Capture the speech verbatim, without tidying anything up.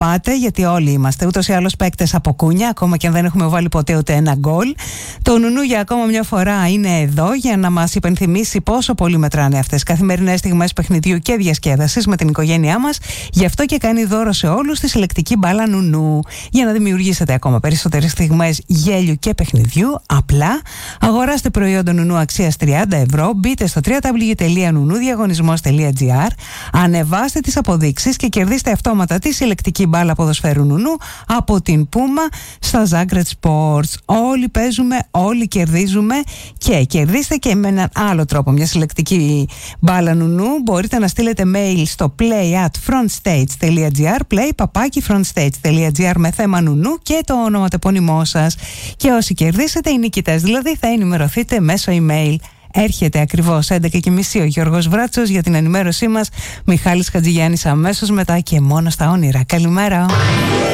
πάτε, γιατί όλοι είμαστε ούτως ή άλλως παίκτες από κούνια, ακόμα και αν δεν έχουμε βάλει ποτέ ούτε ένα γκολ. Το Νουνού για ακόμα μια φορά είναι εδώ για να μας υπενθυμίσει πόσο πολύ μετράνε αυτές καθημερινές στιγμές παιχνιδιού και διασκέδασης με την οικογένειά μας. Γι' αυτό και κάνει δώρο σε όλους τη συλλεκτική μπάλα Νουνού. Για να δημιουργήσετε ακόμα περισσότερες στιγμές γέλιου και παιχνιδιού, απλά αγοράστε προϊόντα Νουνού αξίας τριάντα ευρώ, μπείτε στο double-u double-u double-u τελεία νουνού διαγωνισμός τελεία τζι άρ, ανεβάστε τις αποδείξεις και κερδίστε αυτόματα τη συλλεκτική μπάλα ποδοσφαίρου Νουνού από την Πούμα στα Zagreb Sports. Όλοι παίζουμε, όλοι κερδίζουμε και κερδίστε και με έναν άλλο τρόπο μια συλλεκτική μπάλα Νουνού. Μπορείτε να στείλετε mail στο play at frontstage τελεία τζι άρ, play παπάκι frontstage τελεία τζι άρ με θέμα Νουνού και το ονοματεπώνυμό σας. Και όσοι κερδίσετε, οι νικητές δηλαδή, θα ενημερωθείτε μέσω email. Έρχεται ακριβώς έντεκα και μισή ο Γιώργος Βράτσος για την ενημέρωσή μας. Μιχάλης Χατζηγιάννης αμέσως μετά και μόνο στα όνειρα. Καλημέρα.